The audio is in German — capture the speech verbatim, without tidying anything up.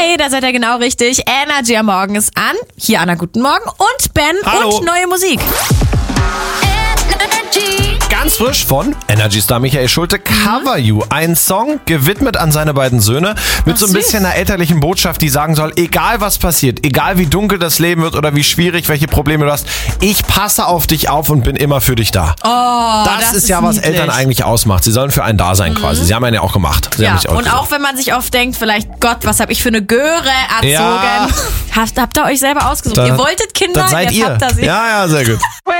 Hi, da seid ihr genau richtig. Energy am Morgen ist an. Hier Anna, guten Morgen. Und Ben Hallo. und neue Musik. Ganz frisch von Energy-Star Michael Schulte, Cover You. Ein Song gewidmet an seine beiden Söhne mit Ach, so ein süß. bisschen einer elterlichen Botschaft, die sagen soll, egal was passiert, egal wie dunkel das Leben wird oder wie schwierig, welche Probleme du hast, ich passe auf dich auf und bin immer für dich da. Oh, das, das ist ja, ist was niedlich. Eltern eigentlich ausmacht. Sie sollen für einen da sein quasi. Sie haben einen ja auch gemacht. Sie haben Ja, mich auch und gesagt. auch wenn man sich oft denkt, vielleicht, Gott, was habe ich für eine Göre erzogen. Ja. Habt, habt ihr euch selber ausgesucht. Da- ihr wolltet Kinder, das seid jetzt ihr. habt ihr sie. Ja, ja, sehr gut.